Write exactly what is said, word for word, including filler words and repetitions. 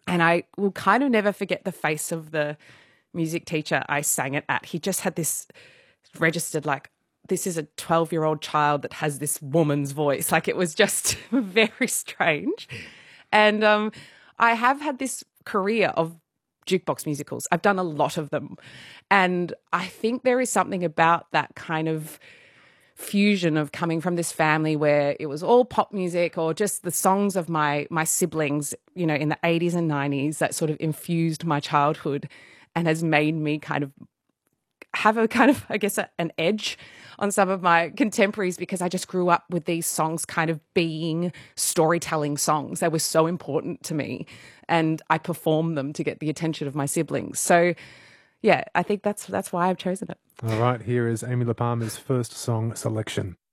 And I will kind of never forget the face of the music teacher I sang it at. He just had this registered like, this is a twelve-year-old child that has this woman's voice. Like, it was just very strange. And um, I have had this career of jukebox musicals. I've done a lot of them. And I think there is something about that kind of fusion of coming from this family where it was all pop music or just the songs of my my siblings, you know, in the eighties and nineties that sort of infused my childhood and has made me kind of have a kind of, I guess, a, an edge on some of my contemporaries because I just grew up with these songs kind of being storytelling songs. They were so important to me and I performed them to get the attention of my siblings. So, yeah, I think that's that's why I've chosen it. All right, here is Amy La Palmer's first song selection.